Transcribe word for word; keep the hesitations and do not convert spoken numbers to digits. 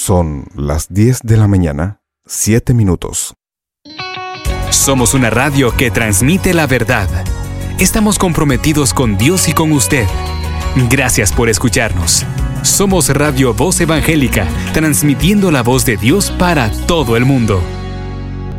Son las diez de la mañana, siete minutos. Somos una radio que transmite la verdad. Estamos comprometidos con Dios y con usted. Gracias por escucharnos. Somos Radio Voz Evangélica, transmitiendo la voz de Dios para todo el mundo.